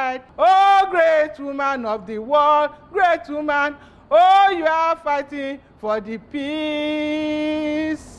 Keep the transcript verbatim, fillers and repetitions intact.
fight. Oh, great woman of the world, great woman, oh, you are fighting for the peace.